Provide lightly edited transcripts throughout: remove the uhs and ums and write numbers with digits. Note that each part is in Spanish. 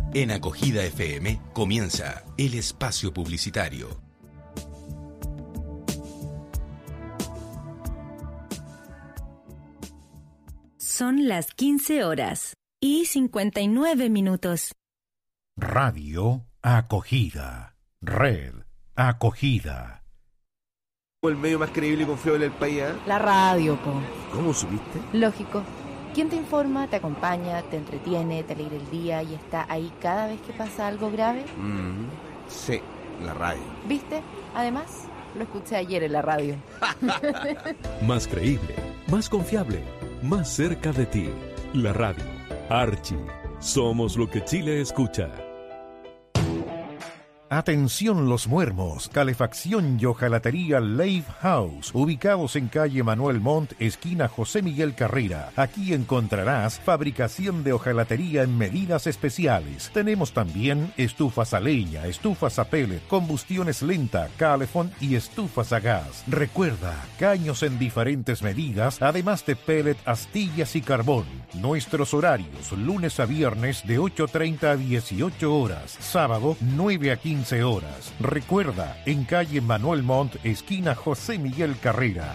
En Acogida FM comienza el espacio publicitario. Son las 15:59. Radio Acogida. Red Acogida. El medio más creíble y confiable del país, ¿eh? La radio, po. ¿Cómo supiste? Lógico. ¿Quién te informa, te acompaña, te entretiene, te alegra el día y está ahí cada vez que pasa algo grave? Sí, la radio. ¿Viste? Además, lo escuché ayer en la radio. Más creíble, más confiable, más cerca de ti. La radio. Archie. Somos lo que Chile escucha. Atención los muermos, calefacción y hojalatería Leif House, ubicados en calle Manuel Montt, esquina José Miguel Carrera. Aquí encontrarás fabricación de hojalatería en medidas especiales. Tenemos también estufas a leña, estufas a pellet, combustiones lenta, calefón y estufas a gas. Recuerda, caños en diferentes medidas, además de pellet, astillas y carbón. Nuestros horarios, lunes a viernes de 8:30 a 18 horas, sábado 9 a 15 horas. Recuerda, en calle Manuel Montt, esquina José Miguel Carrera.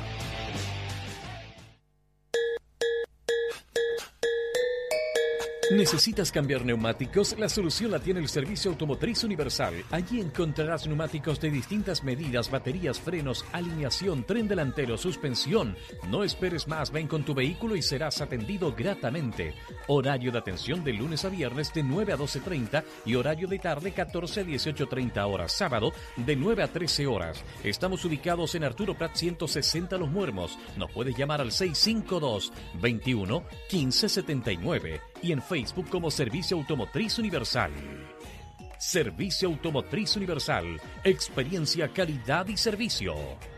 ¿Necesitas cambiar neumáticos? La solución la tiene el Servicio Automotriz Universal. Allí encontrarás neumáticos de distintas medidas, baterías, frenos, alineación, tren delantero, suspensión. No esperes más, ven con tu vehículo y serás atendido gratamente. Horario de atención de lunes a viernes de 9 a 12:30 y horario de tarde 14 a 18:30 horas. Sábado de 9 a 13 horas. Estamos ubicados en Arturo Prat 160 Los Muermos. Nos puedes llamar al 652 21 15 79 y en Facebook como Servicio Automotriz Universal. Servicio Automotriz Universal. Experiencia, calidad y servicio.